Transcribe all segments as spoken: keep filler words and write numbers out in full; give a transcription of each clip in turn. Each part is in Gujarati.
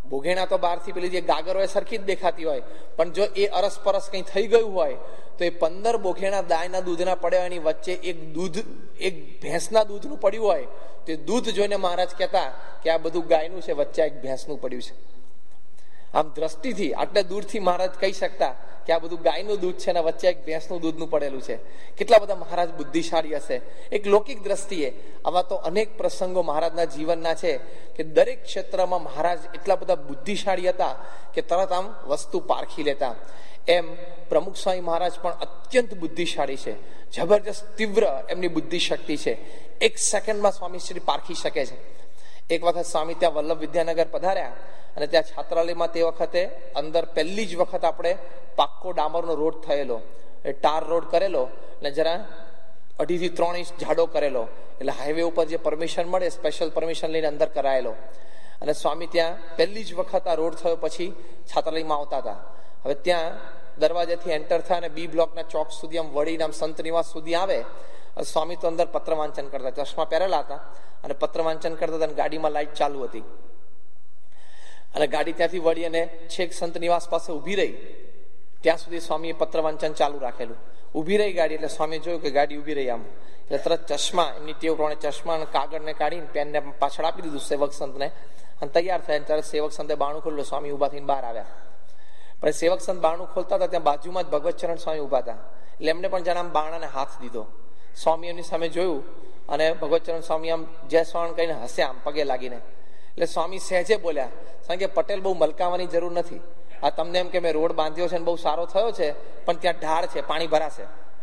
બોઘેણા તો બહારથી પેલી જે ગાગર હોય સરખી જ દેખાતી હોય, પણ જો એ અરસપરસ કંઈ થઈ ગયું હોય તો એ પંદર બોઘેણા ગાયના દૂધના પડ્યા એની વચ્ચે એક દૂધ એક ભેંસના દૂધનું પડ્યું હોય તો એ દૂધ જોઈને મહારાજ કહેતા કે આ બધું ગાયનું છે, વચ્ચે એક ભેંસનું પડ્યું છે. આમ દ્રષ્ટિથી આટલે દૂરથી મહારાજ કહી શકતા કે આ બધું ગાયનું દૂધ છે ને વચ્ચે એક ભેંસનું દૂધનું પડેલું છે. કેટલા બધા મહારાજ બુદ્ધિશાળી હશે. એક લૌકિક દ્રષ્ટિએ આવા તો અનેક પ્રસંગો મહારાજના જીવનના છે કે દરેક ક્ષેત્રમાં મહારાજ એટલા બધા બુદ્ધિશાળી હતા કે તરત આમ વસ્તુ પારખી લેતા. એમ પ્રમુખ સ્વામી મહારાજ પણ અત્યંત બુદ્ધિશાળી છે. જબરજસ્ત તીવ્ર એમની બુદ્ધિ શક્તિ છે. એક સેકન્ડમાં સ્વામી શ્રી પારખી શકે છે. એક વખત સ્વામી ત્યાં વલ્લભ વિદ્યાનગર પધાર્યા અને ત્યાં છાત્રાલયમાં તે વખતે અંદર પહેલી જ વખત આપણે પાક્કો ડામરનો રોડ થયેલો, એ ટાર રોડ કરેલો અને જરા અઢીથી ત્રણ ઇંચ જાડો કરેલો, એટલે હાઈવે ઉપર જે પરમિશન મળે સ્પેશિયલ પરમિશન લઈને અંદર કરાયેલો. અને સ્વામી ત્યાં પહેલી જ વખત આ રોડ થયો પછી છાત્રાલયમાં આવતા હતા. હવે ત્યાં દરવાજાથી એન્ટર થાય અને બી બ્લોકના ચોક સુધી આમ વળીને આમ સંત નિવાસ સુધી આવે. સ્વામી તો અંદર પત્ર વાંચન કરતા, ચશ્મા પહેરેલા હતા અને પત્ર વાંચન કરતા હતા અને ગાડીમાં લાઈટ ચાલુ હતી. અને ગાડી ત્યાંથી વળી અને છેક સંત નિવાસ પાસે ઉભી રહી ત્યાં સુધી સ્વામીએ પત્ર વાંચન ચાલુ રાખેલું. ઉભી રહી ગાડી એટલે સ્વામી જોયું કે ગાડી ઉભી રહી આમ એટલે તરત ચશ્મા એમની ટેવ પ્રમાણે ચશ્મા અને કાગળને કાઢીને પેનને પાછળ આપી દીધું સેવક સંતને અને તૈયાર થયા. ત્યારે સેવક સંતે બાણું ખોલ્યું. સ્વામી ઉભા થઈને બહાર આવ્યા. પણ સેવક સંત બાણું ખોલતા હતા ત્યાં બાજુમાં જ ભગવત ચરણ સ્વામી ઉભા હતા. એટલે એમને પણ જાણે આમ બાણાને હાથ દીધો. સ્વામી એમની સામે જોયું અને ભગવત ચરણ સ્વામી આમ જય સ્વામી કહીને હસ્યા આમ પગે લાગીને. એટલે સ્વામી સહેજે બોલ્યા, કારણ કે પટેલ બહુ મલકાવાની જરૂર નથી. આ તમને એમ કે મેં રોડ બાંધ્યો છે અને બહુ સારો થયો છે, પણ ત્યાં ઢાળ છે, પાણી ભરાશે.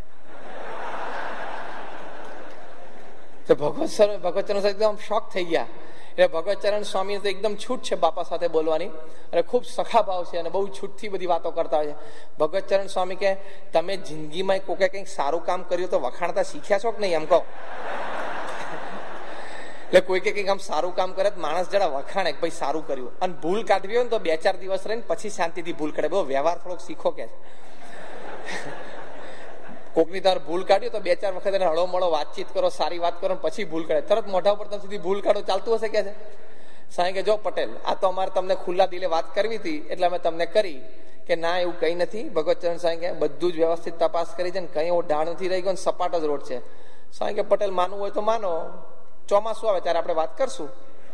તો ભગવત સર ભગવત ચરણ એકદમ શોક થઈ ગયા. એટલે ભગવત ચરણ સ્વામી તો એકદમ છૂટ છે બાપા સાથે બોલવાની અને ખૂબ સખા ભાવ છે અને બહુ છૂટથી બધી વાતો કરતા હોય છે. ભગવત ચરણ સ્વામી કે તમે જિંદગીમાં કોકે કંઈક સારું કામ કર્યું તો વખાણતા શીખ્યા છો કે નહીં એમ કહો. એટલે કોઈ કે કંઈક આમ સારું કામ કરે માણસ જરા વખાણે કે ભાઈ સારું કર્યું, અને ભૂલ કાઢવી હોય ને તો બે ચાર દિવસ રહીને પછી શાંતિથી ભૂલ કાઢે. બહુ વ્યવહાર થોડોક શીખો કે કોકની તાર ભૂલ કાઢ્યો તો બે ચાર વખત એને હળો મળો વાતચીત કરો, સારી વાત કરો, પછી ભૂલ કાઢે. તરત મોઢા પર સુધી ભૂલ કાઢો ચાલતું હશે કે છે. સાંઈ કે જો પટેલ આ તો અમારે તમને ખુલ્લા દિલે વાત કરવી હતી એટલે અમે તમને કરી કે ના એવું કઈ નથી. ભગવત ચરણ સાંઈ કે બધું જ વ્યવસ્થિત તપાસ કરી છે ને કઈ એવો ઢાળ નથી રહી ગયો, સપાટ જ રોડ છે. સાંઈ કે પટેલ માનવું હોય તો માનો, ચોમાસું આવે ત્યારે આપણે વાત કરશું.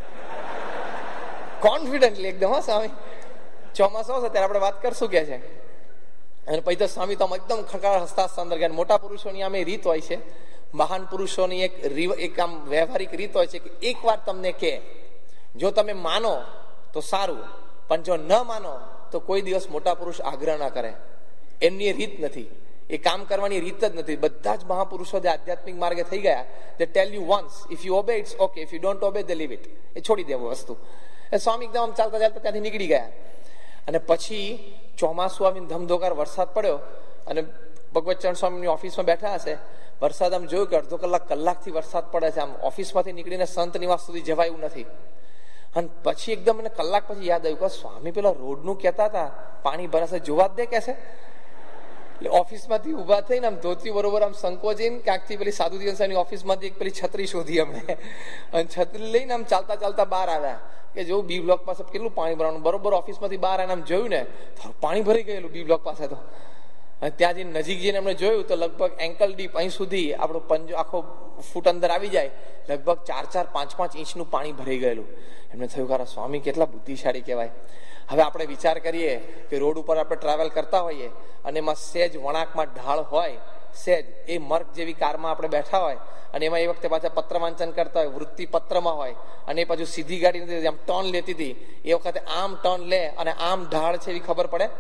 કોન્ફિડન્ટલી એકદમ. હા સ્વામી, ચોમાસું આવશે ત્યારે આપણે વાત કરશું કે છે. અને પછી તો સ્વામી તો એકદમ ખડખડ હસતા હસતા અંદર ગયા. મોટા પુરુષોની આમે રીત હોય છે, મહાન પુરુષોની એક એક આમ વ્યવહારિક રીત હોય છે કે એક વાર તમને કે જો તમે માનો તો સારું, પણ જો ન માનો તો કોઈ દિવસ મોટા પુરુષ આગ્રહ ના કરે. એમની રીત નથી, એ કામ કરવાની રીત જ નથી. બધા જ મહાપુરુષો જે આધ્યાત્મિક માર્ગે થઈ ગયા, they tell you once, if you obey it's okay, if you don't obey they leave it. એ છોડી દેવું વસ્તુ. એ સ્વામી એકદમ આમ ચાલતા ચાલતા ત્યાંથી નીકળી ગયા. અને પછી ચોમાસું આવીને ધમધોકાર વરસાદ પડ્યો અને ભગવત ચરણ સ્વામીની ઓફિસમાં બેઠા હશે. વરસાદ આમ જોયું કે અડધો કલાક કલાકથી વરસાદ પડે છે. આમ ઓફિસમાંથી નીકળીને સંત નિવાસ સુધી જવાયું નથી. અને પછી એકદમ એને કલાક પછી યાદ આવ્યું કે સ્વામી પેલા રોડનું કહેતા હતા પાણી ભરાશે, જોવા જ દે કે છે. એટલે ઓફિસમાંથી ઉભા થઈને આમ ધોતી બરોબર આમ સંકોચીને ક્યાંકથી પેલી સાધુ દિવસની ઓફિસમાંથી એક પેલી છત્રી શોધી અમને અને છત્રી લઈને આમ ચાલતા ચાલતા બહાર આવ્યા કે જો બી બ્લોક પાસે કેટલું પાણી ભરવાનું. બરોબર ઓફિસમાંથી બહાર આને આમ જોયું ને તો પાણી ભરી ગયેલું બી બ્લોક પાસે. તો અને ત્યાં જઈને નજીક જઈને એમણે જોયું તો લગભગ એન્કલ ડીપ અહીં સુધી આપણો પંજો આખો ફૂટ અંદર આવી જાય, લગભગ ચાર ચાર પાંચ પાંચ ઇંચનું પાણી ભરાઈ ગયેલું. એમને થયું કે સ્વામી કેટલા બુદ્ધિશાળી કહેવાય. હવે આપણે વિચાર કરીએ કે રોડ ઉપર આપણે ટ્રાવેલ કરતા હોઈએ અને એમાં સહેજ વળાંકમાં ઢાળ હોય, સહેજ એ મર્ગ જેવી કારમાં આપણે બેઠા હોય અને એમાં એ વખતે પાછા પત્ર વાંચન કરતા હોય, વૃત્તિ પત્રમાં હોય અને એ પાછું સીધી ગાડી નથી, આમ ટર્ન લેતી હતી. એ વખતે આમ ટર્ન લે અને આમ ઢાળ છે એવી ખબર પડે.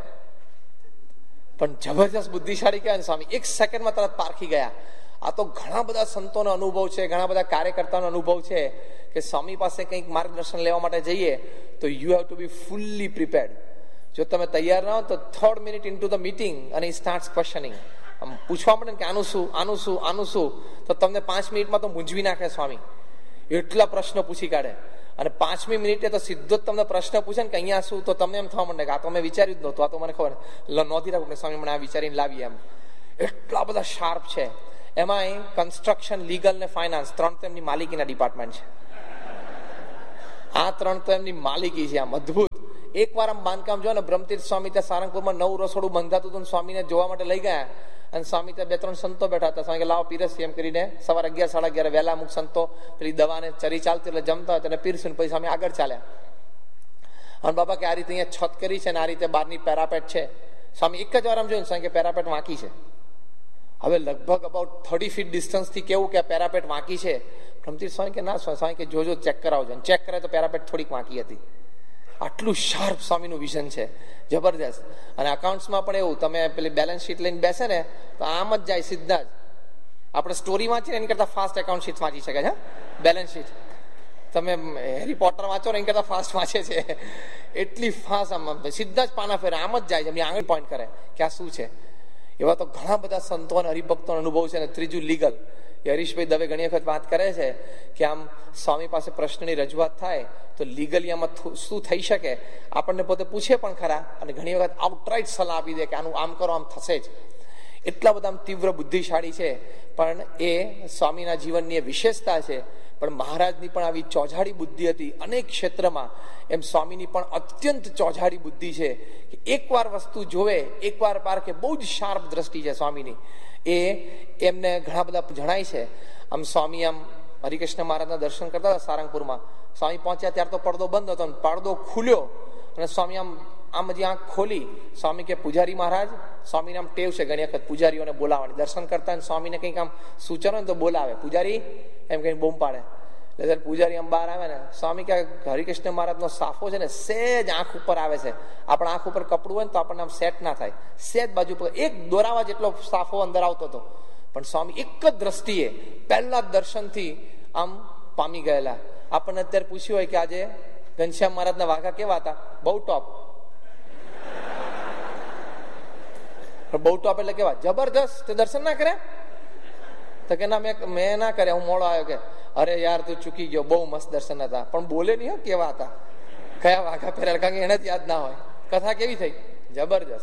પણ જબરજસ્ત બુદ્ધિશાળી કહેવાય સ્વામી. એક સેકન્ડમાં તરત પારખી ગયા. આ તો ઘણા બધા સંતોનો અનુભવ છે, ઘણા બધા કાર્યકર્તાનો અનુભવ છે કે સ્વામી પાસે કંઈક માર્ગદર્શન લેવા માટે જઈએ તો you have to B fully prepared. જો તમે તૈયાર ના હો તો third minute in to the meeting અને ઈ સ્ટાર્ટ્સ ક્વેશ્ચનિંગ, આમ પૂછવા મળે કે આનું શું આનું શું આનું શું, તો તમને પાંચ મિનિટમાં તો મૂંઝવી નાખે સ્વામી. એટલા પ્રશ્નો પૂછી કાઢે. અને પાંચમી મિનિટે તો સીધો જ તમને પ્રશ્ન પૂછે ને કે અહીંયા શું, તો તમને એમ થવા માંડે કે આ તો મેં વિચાર્યું જ નહોતું, આ તો મને ખબર નોંધી રાખું કે સ્વામી મને આ વિચારીને લાવીએ. એમ એટલા બધા શાર્પ છે. એમાં કન્સ્ટ્રક્શન, લીગલ ને ફાઇનાન્સ ત્રણ તો એમની માલિકીના ડિપાર્ટમેન્ટ છે. આ ત્રણ તો એમની માલિકી છે. આમ અદભુત. એક વાર આમ બાંધકામ જો ને બ્રહ્મતીર્થ સ્વામી ત્યાં સારંગપુરમાં નવું રસોડું બંધાતું હતું, સ્વામીને જોવા માટે લઈ ગયા અને સ્વામી ત્યાં બે ત્રણ સંતો બેઠા હતા. સ્વામી કે લાવો પીરસી એમ કરીને સવારે અગિયાર સાડા અગિયાર વહેલા અમુક સંતો પેલી દવાને ચરી ચાલતી એટલે જમતા હોય તેને પીરસું, પછી સ્વામી આગળ ચાલ્યા. અને બાબા કે આ રીતે અહીંયા છત કરી છે ને આ રીતે બહારની પેરાપેટ છે. સ્વામી એક જ વાર આમ જોયું, સ્વામી કે પેરાપેટ વાંકી છે. હવે લગભગ અબાઉટ થર્ટી ફીટ ડિસ્ટન્સથી કેવું કે પેરાપેટ વાંકી છે. બ્રહ્મતીર્થ સ્વામી કે ના સ્વામી કે જોજો ચેક કરાવજો. ચેક કરે તો પેરાપેટ થોડીક વાંકી હતી. આટલું શાર્પ સ્વામીનું વિઝન છે, જબરદસ્ત. અને અકાઉન્ટ્સમાં પણ એવું, તમે પેલી બેલેન્સ શીટ લઈને બેસે ને તો આમ જ જાય સીધા જ. આપણે સ્ટોરી વાંચીને એની કરતા ફાસ્ટ એકાઉન્ટ શીટ વાંચી શકે છે. બેલેન્સ શીટ તમે હેરી પોટર વાંચો ને એની કરતા ફાસ્ટ વાંચે છે. એટલી ફાસ્ટ આમ સીધા જ પાના ફેરે, આમ જ જાય છે, એમની આંગળી પોઈન્ટ કરે કે આ શું છે. એવા તો ઘણા બધા સંતો અને હરિભક્તોનો અનુભવ છે. અને ત્રીજું લીગલ, એ હરીશભાઈ દવે ઘણી વખત વાત કરે છે કે આમ સ્વામી પાસે પ્રશ્નની રજૂઆત થાય તો લીગલી આમાં શું થઈ શકે આપણને પોતે પૂછે પણ ખરા, અને ઘણી વખત આઉટરાઇટ સલાહ આપી દે કે આનું આમ કરો આમ થશે જ. એટલા બધા આમ તીવ્ર બુદ્ધિશાળી છે. પણ એ સ્વામીના જીવનની એ વિશેષતા છે. પણ મહારાજની પણ આવી ચોઝાડી બુદ્ધિ હતી અનેક ક્ષેત્રમાં, એમ સ્વામીની પણ અત્યંત ચોઝાડી બુદ્ધિ છે કે એકવાર વસ્તુ જોવે, એકવાર પારખે. બહુ જ શાર્પ દ્રષ્ટિ છે સ્વામીની. એ એમને ઘણા બધા જણાય છે. આમ સ્વામી આમ હરિકૃષ્ણ મહારાજના દર્શન કરતા હતા સારંગપુરમાં. સ્વામી પહોંચ્યા ત્યારે તો પડદો બંધ હતો, પડદો ખુલ્યો અને સ્વામી આમ આમ હજી આંખ ખોલી. સ્વામી કે પૂજારી મહારાજ, સ્વામીને આમ ટેવ છે ઘણી વખત પૂજારીઓને બોલાવવાની. દર્શન કરતા સ્વામીને કંઈક આમ સૂચન હોય ને તો બોલાવે, પૂજારી એમ કઈ બૂમ પાડે. એટલે પૂજારી આમ બહાર આવે ને સ્વામી કે હરિકૃષ્ણ મહારાજનો સાફો છે ને સેજ આંખ ઉપર આવે છે. આપણા આંખ ઉપર કપડું હોય ને તો આપણને આમ સેટ ના થાય, સેજ બાજુ પર એક દોરાવા જેટલો સાફો અંદર આવતો હતો. પણ સ્વામી એક જ દ્રષ્ટિએ પહેલા દર્શનથી આમ પામી ગયેલા. આપણને અત્યારે પૂછ્યું હોય કે આજે ઘનશ્યામ મહારાજના વાઘા કેવા હતા, બહુ ટોપ. બહુ ટોપ એટલે કેવા જબરદસ્ત. તે દર્શન ના કર્યા તો કે ના મેં મેં ના કર્યા, હું મોડો આવ્યો. કે અરે યાર તું ચૂકી ગયો, બહુ મસ્ત દર્શન હતા. પણ બોલે નહીં હો કેવા હતા, કયા વાઘા પહેરેલા, કારણ કે એને જ યાદ ના હોય. કથા કેવી થઈ, જબરજસ્ત.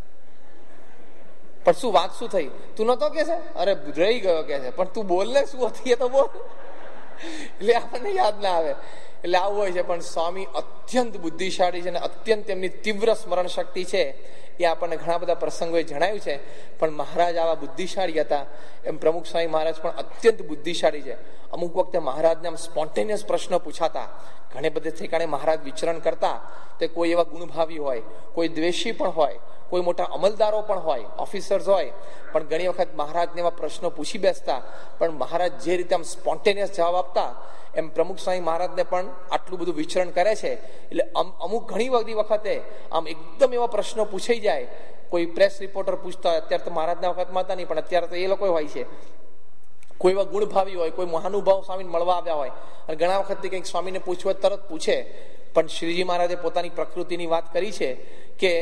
પણ શું વાત શું થઈ, તું નતો કે છે, અરે રહી ગયો કે છે, પણ તું બોલ ને શું હતી એ તો બોલ. એટલે આપણને યાદ ના આવે. એટલે આવું હોય છે. પણ સ્વામી અત્યંત બુદ્ધિશાળી છે અને અત્યંત એમની તીવ્ર સ્મરણ શક્તિ છે. એ આપણને ઘણા બધા પ્રસંગોએ જણાવ્યું છે. પણ મહારાજ આવા બુદ્ધિશાળી હતા. એમ પ્રમુખ સ્વામી મહારાજ પણ અત્યંત બુદ્ધિશાળી છે. અમુક વખતે મહારાજને આમ સ્પોન્ટેનિયસ પ્રશ્ન પૂછાતા. ઘણે બધે ઠેકાણે મહારાજ વિચરણ કરતા તે કોઈ એવા ગુણભાવી હોય, કોઈ દ્વેષી પણ હોય, કોઈ મોટા અમલદારો પણ હોય, ઓફિસર્સ હોય. પણ ઘણી વખત મહારાજને એવા પ્રશ્નો પૂછી બેસતા. પણ મહારાજ જે રીતે આમ સ્પોન્ટેનિયસ જવાબ આપતા, એમ પ્રમુખ સ્વામી મહારાજને પણ આટલું બધું વિચરણ કરે છે. એટલે અમુક ઘણી બધી વખતે આમ એકદમ એવા પ્રશ્નો પૂછાઈ જાય. કોઈ પ્રેસ રિપોર્ટર પૂછતા હોય, અત્યારે તો મહારાજના વખતમાં હતા નહીં, પણ અત્યારે તો એ લોકો હોય છે. કોઈ એવા ગુણભાવી હોય, કોઈ મહાનુભાવ સ્વામીને મળવા આવ્યા હોય અને ઘણા વખતથી કંઈક સ્વામીને પૂછવું તરત પૂછે. પણ શ્રીજી મહારાજે પોતાની પ્રકૃતિની વાત કરી છે કે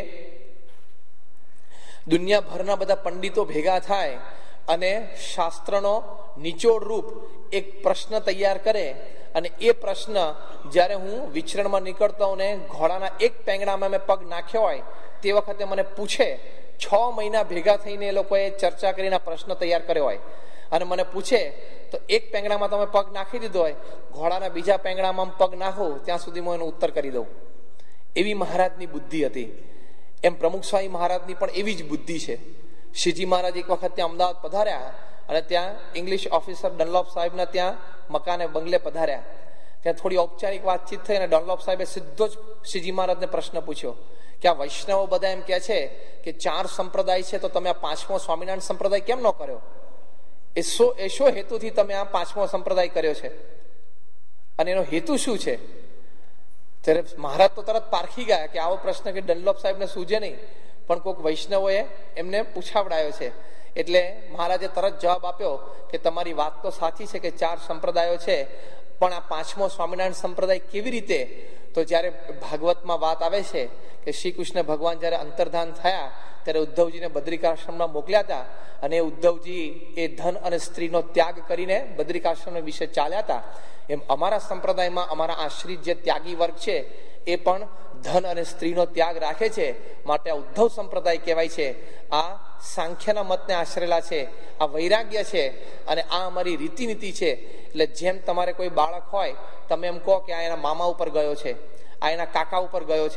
દુનિયાભરના બધા પંડિતો ભેગા થાય અને શાસ્ત્રનો નિચોડ રૂપ એક પ્રશ્ન તૈયાર કરે, અને એ પ્રશ્ન જ્યારે હું વિચરણમાં નીકળતો હોઉં ને ઘોડાના એક પેંગડામાં મેં પગ નાખ્યો હોય તે વખતે મને પૂછે. છ મહિના ભેગા થઈને એ લોકોએ ચર્ચા કરીને પ્રશ્ન તૈયાર કર્યો હોય અને મને પૂછે તો એક પેંગડામાં તમે પગ નાખી દીધો હોય, ઘોડાના બીજા પેંગડામાં પગ નાખો ત્યાં સુધી હું એનો ઉત્તર કરી દઉં. એવી મહારાજની બુદ્ધિ હતી. એમ પ્રમુખ સ્વામી મહારાજની પણ એવી જ બુદ્ધિ છે. શ્રીજી મહારાજ એક વખત ત્યાં અમદાવાદ પધાર્યા અને ત્યાં ઇંગ્લિશ ઓફિસર ડનલોપ સાહેબના ત્યાં મકાને બંગલે પધાર્યા. ત્યાં થોડી ઔપચારિક વાતચીત થઈ અને ડનલોપ સાહેબે સીધો જ શ્રીજી મહારાજને પ્રશ્ન પૂછ્યો કે આ વૈષ્ણવો બધા એમ કે છે કે ચાર સંપ્રદાય છે, તો તમે આ પાંચમો સ્વામિનારાયણ સંપ્રદાય કેમ ન કર્યો? એ શો એ શો હેતુથી તમે આ પાંચમો સંપ્રદાય કર્યો છે અને એનો હેતુ શું છે? ત્યારે મહારાજ તો તરત પારખી ગયા કે આવો પ્રશ્ન કે ડનલોપ સાહેબને સૂજે નહીં, પણ કોઈક વૈષ્ણવોએ એમને પૂછાવડાયો છે. એટલે મહારાજે તરત જવાબ આપ્યો કે તમારી વાત તો સાચી છે કે ચાર સંપ્રદાયો છે, પણ આ પાંચમો સ્વામિનારાયણ સંપ્રદાય કેવી રીતે? તો જ્યારે ભાગવતમાં વાત આવે છે કે શ્રી કૃષ્ણ ભગવાન જ્યારે અંતર્ધાન થયા ત્યારે ઉદ્ધવજીને બદ્રિકાશ્રમમાં મોકલ્યા હતા, અને ઉદ્ધવજી એ ધન અને સ્ત્રીનો ત્યાગ કરીને બદ્રિકાશ્રમ વિશે ચાલ્યા હતા. એમ અમારા સંપ્રદાયમાં અમારા આશ્રિત જે ત્યાગી વર્ગ છે એ પણ ધન અને સ્ત્રીનો ત્યાગ રાખે છે, માટે આ ઉદ્ધવ સંપ્રદાય કહેવાય છે. આ સાંખ્યના મતને આશરેલા છે, આ વૈરાગ્ય છે, અને આ અમારી રીતિનીતિ છે. એટલે જેમ તમારે કોઈ બાળક હોય, તમે એમ કહો કે આ એના મામા ઉપર ગયો છે, આ એના કાકા ઉપર ગયો છે,